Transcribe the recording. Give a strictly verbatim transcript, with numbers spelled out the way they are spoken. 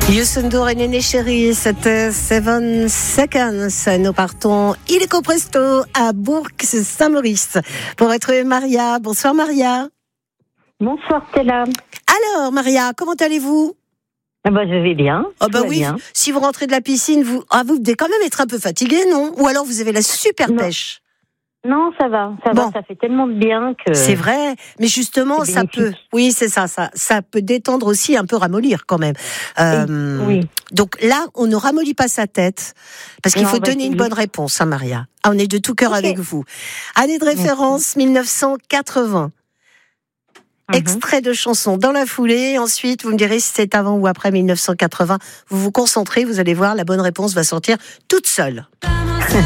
Youssoundour et Néné Chéri, c'était Seven Seconds. Nous partons illico presto à Bourg-Saint-Maurice pour retrouver Maria. Bonsoir Maria. Bonsoir Stella. Alors Maria, comment allez-vous? Ah bah, je vais bien. Oh bah oui, bien. Si vous rentrez de la piscine, vous, ah, vous devez quand même être un peu fatigué, non? Ou alors vous avez la super non. pêche? Non, ça va, ça bon. va, ça fait tellement de bien que... C'est vrai, mais justement, ça peut... Oui, c'est ça, ça, ça peut détendre aussi, un peu ramollir quand même. Euh, oui. Donc là, on ne ramollit pas sa tête, parce qu'il non, faut donner une bonne réponse, hein, Maria. Ah, on est de tout cœur okay. avec vous. Année de référence, Merci. dix-neuf cent quatre-vingts. Mm-hmm. Extrait de chanson dans la foulée. Ensuite, vous me direz si c'est avant ou après dix-neuf cent quatre-vingts. Vous vous concentrez, vous allez voir, la bonne réponse va sortir toute seule.